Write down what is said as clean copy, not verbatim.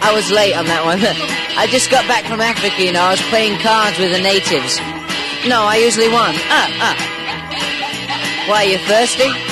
I was late on that one. I just got back from Africa, you know. I was playing cards with the natives. No, I usually won. Why, are you thirsty?